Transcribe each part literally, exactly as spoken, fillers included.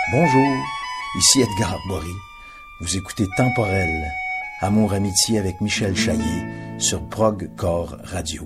Bonjour, ici Edgar Bory. Vous écoutez Temporel, Amour-Amitié avec Michel Chaillet sur Prog Core Radio.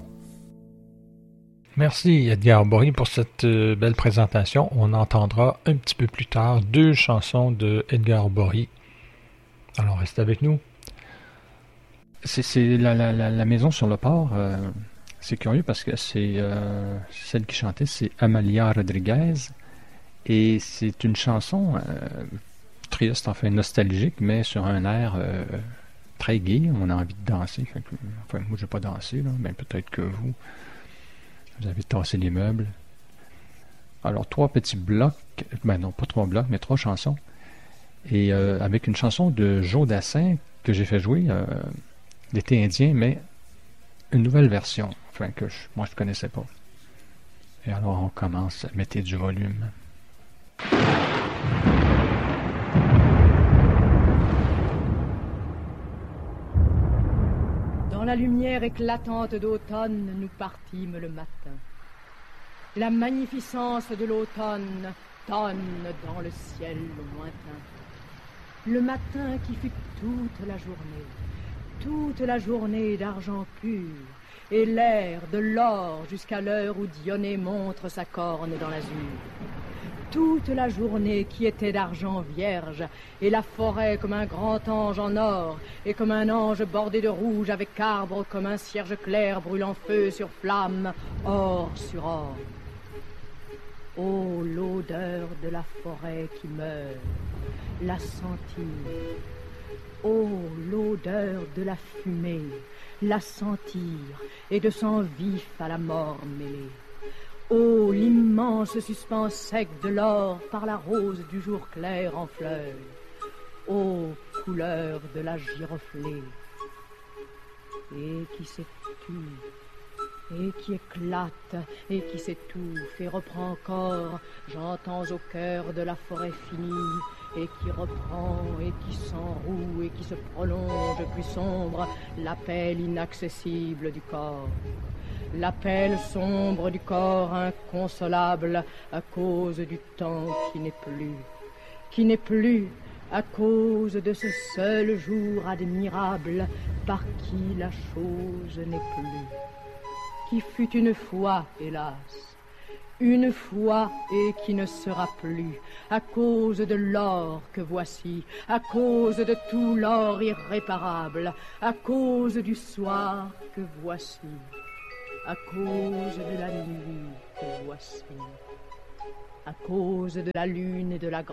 Merci Edgar Bory pour cette euh, belle présentation. On entendra un petit peu plus tard deux chansons de Edgar Bory. Alors restez avec nous. C'est, c'est la, la, la, la maison sur le port. Euh, c'est curieux parce que c'est euh, celle qui chantait, c'est Amalia Rodriguez. Et c'est une chanson euh, triste, enfin nostalgique, mais sur un air euh, très gai. On a envie de danser. Fait que, enfin, moi, j'ai pas dansé, là, mais peut-être que vous, vous avez tassé les meubles. Alors, trois petits blocs, ben non, pas trois blocs, mais trois chansons. Et euh, avec une chanson de Joe Dassin que j'ai fait jouer euh, l'été indien, mais une nouvelle version, enfin que je, moi je connaissais pas. Et alors on commence, mettez du volume. Dans la lumière éclatante d'automne, nous partîmes le matin. La magnificence de l'automne tonne dans le ciel lointain. Le matin qui fut toute la journée, toute la journée d'argent pur, et l'air de l'or jusqu'à l'heure où Dionée montre sa corne dans l'azur. Toute la journée qui était d'argent vierge, et la forêt comme un grand ange en or, et comme un ange bordé de rouge avec arbre, comme un cierge clair brûlant feu sur flamme, or sur or. Oh, l'odeur de la forêt qui meurt, la sentir. Oh, l'odeur de la fumée, la sentir, et de sang vif à la mort mêlée. Oh, l'immense suspens sec de l'or par la rose du jour clair en fleurs. Oh, couleur de la giroflée, et qui s'étue, et qui éclate, et qui s'étouffe, et reprend encore, j'entends au cœur de la forêt finie, et qui reprend, et qui s'enroue, et qui se prolonge plus sombre, l'appel inaccessible du corps. L'appel sombre du corps inconsolable à cause du temps qui n'est plus, qui n'est plus à cause de ce seul jour admirable par qui la chose n'est plus, qui fut une fois, hélas, une fois et qui ne sera plus, à cause de l'or que voici, à cause de tout l'or irréparable, à cause du soir que voici, à cause de la nuit que voici, à cause de la lune et de la